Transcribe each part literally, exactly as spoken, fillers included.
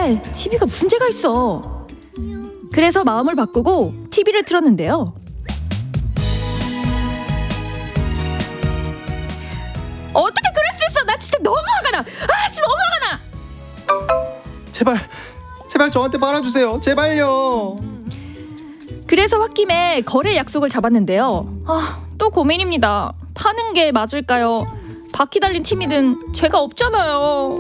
왜? 티비가 무슨 죄가 있어. 그래서 마음을 바꾸고 티비를 틀었는데요. 어떻게 그럴 수 있어? 나 진짜 너무 화가 나. 아 진짜 너무 화가 나. 제발 제발 저한테 팔아주세요. 제발요. 그래서 홧김에 거래 약속을 잡았는데요. 아, 또 고민입니다. 파는 게 맞을까요? 바퀴 달린 티비든 죄가 없잖아요.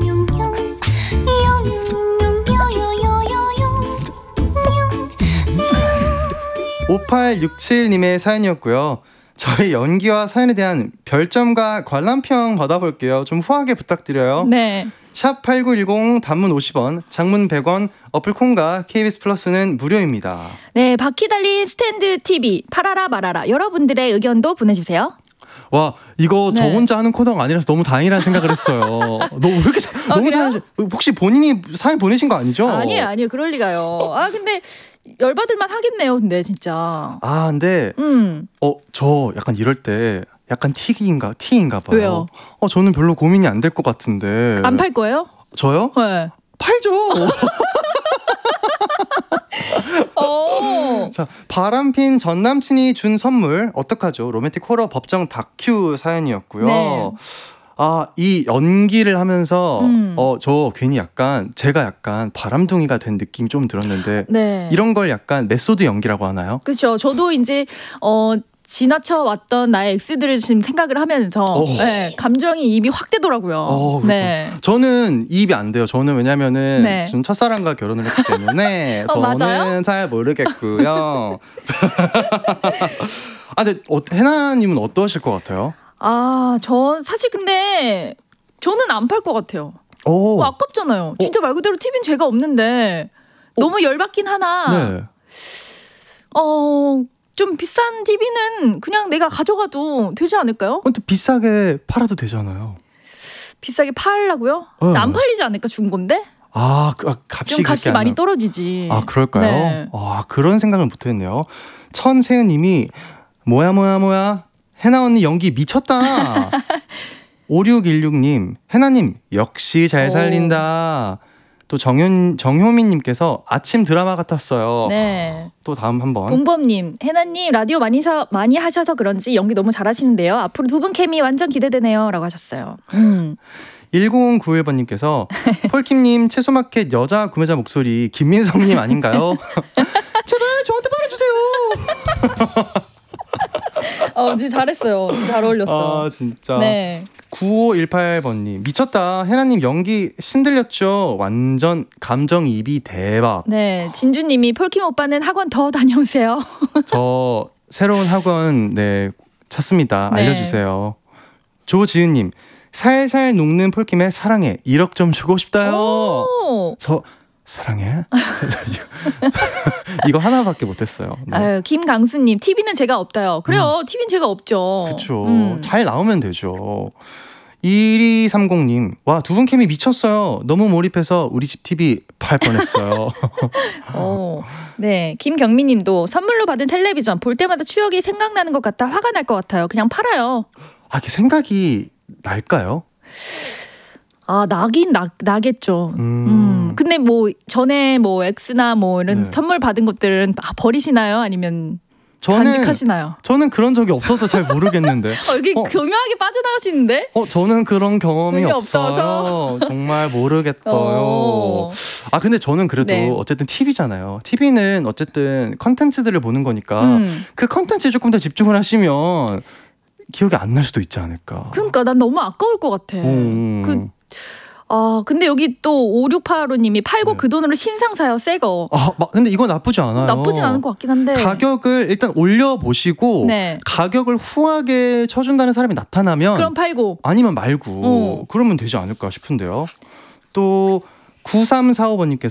오팔육칠님의 사연이었고요. 저희 연기와 사연에 대한 별점과 관람평 받아볼게요. 좀 후하게 부탁드려요. 네. 샵 팔구일공 단문 오십 원, 장문 백 원, 어플 콩과 케이비에스 플러스는 무료입니다. 네, 바퀴 달린 스탠드 티비 팔아라 말아라. 여러분들의 의견도 보내주세요. 와, 이거 네. 저 혼자 하는 코너가 아니라서 너무 다행이라는 생각을 했어요. 너 왜 이렇게 자, 어, 너무 그래요? 잘하지? 혹시 본인이 사연 보내신 거 아니죠? 아니에요, 아니에요. 그럴 리가요. 아, 근데 열받을만 하겠네요, 근데 진짜. 아, 근데 음. 어, 저 약간 이럴 때 약간 T인가 T인가 봐요. 왜요? 어, 저는 별로 고민이 안 될 것 같은데. 안 팔 거예요? 저요? 네. 팔죠. 어. 자, 바람핀 전 남친이 준 선물 어떡하죠? 로맨틱 호러 법정 다큐 사연이었고요. 네. 아, 이 연기를 하면서 음. 어, 저 괜히 약간 제가 약간 바람둥이가 된 느낌이 좀 들었는데 네. 이런 걸 약간 메소드 연기라고 하나요? 그렇죠. 저도 이제 어 지나쳐 왔던 나의 엑스들을 지금 생각을 하면서 오. 네, 감정이 입이 확 되더라고요. 어, 네. 저는 이입이 안 돼요. 저는 왜냐면은 네. 지금 첫사랑과 결혼을 했기 때문에 어, 저는 맞아요? 잘 모르겠고요. 아, 근데 어, 해나님은 어떠실 것 같아요? 아, 저 사실 근데 저는 안 팔 것 같아요. 오, 뭐 아깝잖아요. 진짜 말 그대로 티비는 죄가 없는데 너무 열받긴 하나. 네. 어, 좀 비싼 티비는 그냥 내가 가져가도 되지 않을까요? 근데 비싸게 팔아도 되잖아요. 비싸게 팔라고요? 네. 안 팔리지 않을까 중고인데? 아, 그, 아 값이 좀 값이 그렇게 안 많이 나- 떨어지지. 아, 그럴까요? 네. 아, 그런 생각을 못했네요. 천세은님이 뭐야 뭐야 뭐야 해나 언니 연기 미쳤다. 오육일육님 해나님 역시 잘 살린다. 또 정현 정효민님께서 아침 드라마 같았어요. 네. 또 다음 한번. 봉범님, 해나님 라디오 많이 사, 많이 하셔서 그런지 연기 너무 잘하시는데요. 앞으로 두 분 케미 완전 기대되네요라고 하셨어요. 음. 일공구일번님께서 폴킴님 채소마켓 여자 구매자 목소리 김민성님 아닌가요? 제발 저한테 말해주세요. 어, 진짜 잘했어요. 진짜 잘 어울렸어. 아 진짜. 네. 구오일팔번님 미쳤다. 해나님 연기 신들렸죠. 완전 감정이입이 대박. 네, 진주님이 폴킴 오빠는 학원 더 다녀오세요. 저 새로운 학원 네 찾습니다. 네. 알려주세요. 조지은님 살살 녹는 폴킴의 사랑해 일억 점 주고 싶다요. 오. 저 사랑해. 이거 하나밖에 못했어요. 네. 아유, 김강수님 티비는 제가 없다요. 그래요, 음. 티비는 제가 없죠. 그쵸. 음. 잘 나오면 되죠. 일이삼공님 와, 두 분 케미 미쳤어요. 너무 몰입해서 우리 집 티비 팔 뻔했어요. 어, 네, 김경민님도 선물로 받은 텔레비전 볼 때마다 추억이 생각나는 것 같아 화가 날 것 같아요. 그냥 팔아요. 아, 이게 생각이 날까요? 아, 나긴 나, 나겠죠. 음. 음. 근데 뭐 전에 뭐 X나 뭐 이런 네. 선물 받은 것들은 다 버리시나요? 아니면 저는 간직하시나요? 저는 그런 적이 없어서 잘 모르겠는데. 어, 이게 어. 교묘하게 빠져나가시는데? 어, 저는 그런 경험이 그게 없어요. 없어서. 정말 모르겠어요. 어. 아, 근데 저는 그래도 네. 어쨌든 티비잖아요. 티비는 어쨌든 컨텐츠들을 보는 거니까 음. 그 컨텐츠에 조금 더 집중을 하시면 기억이 안 날 수도 있지 않을까. 그러니까 난 너무 아까울 것 같아. 음. 그, 아, 근데 여기 또 오육팔오님이 팔고 네. 그 돈으로 신상 사요, 새 거. 아, 막 근데 이거 나쁘지 않아요. 나쁘진 않은 것 같긴 한데. 가격을 일단 올려보시고 네. 가격을 후하게 쳐준다는 사람이 나타나면 그럼 팔고. 아니면 말고 어. 그러면 되지 않을까 싶은데요. 또 구삼사오번님께서